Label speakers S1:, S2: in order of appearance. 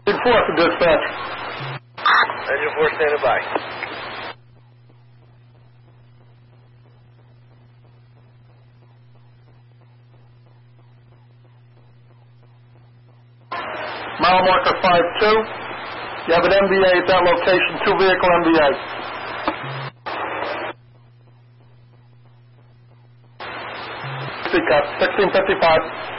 S1: 4 for dispatch.
S2: Engine 4 standing by.
S1: Mile marker 52. You have an MBA at that location, 2-vehicle MBA. Speak up, 1655.